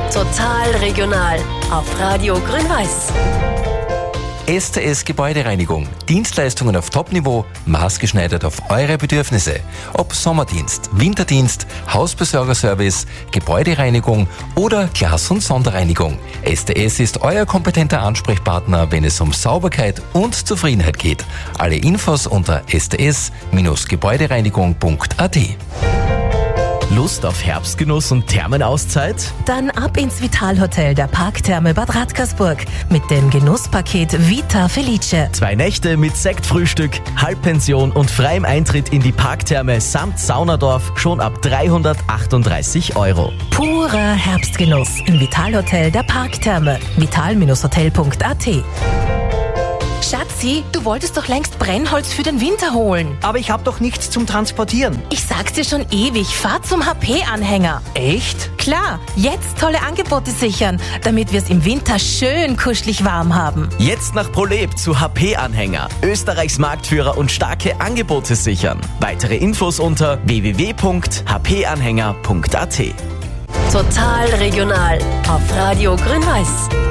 Total regional auf Radio Grün-Weiß. STS Gebäudereinigung. Dienstleistungen auf Top-Niveau, maßgeschneidert auf eure Bedürfnisse. Ob Sommerdienst, Winterdienst, Hausbesorgerservice, Gebäudereinigung oder Glas- und Sonderreinigung. STS ist euer kompetenter Ansprechpartner, wenn es um Sauberkeit und Zufriedenheit geht. Alle Infos unter sts-gebäudereinigung.at. Lust auf Herbstgenuss und Thermenauszeit? Dann ab ins Vitalhotel der Parktherme Bad Radkersburg mit dem Genusspaket Vita Felice. 2 Nächte mit Sektfrühstück, Halbpension und freiem Eintritt in die Parktherme samt Saunadorf schon ab 338 €. Purer Herbstgenuss im Vitalhotel der Parktherme. vital-hotel.at. Schatzi, du wolltest doch längst Brennholz für den Winter holen. Aber ich habe doch nichts zum Transportieren. Ich sag's dir schon ewig, fahr zum HP-Anhänger. Echt? Klar, jetzt tolle Angebote sichern, damit wir es im Winter schön kuschelig warm haben. Jetzt nach ProLab zu HP-Anhänger. Österreichs Marktführer und starke Angebote sichern. Weitere Infos unter www.hpanhänger.at. Total regional auf Radio Grün-Weiß.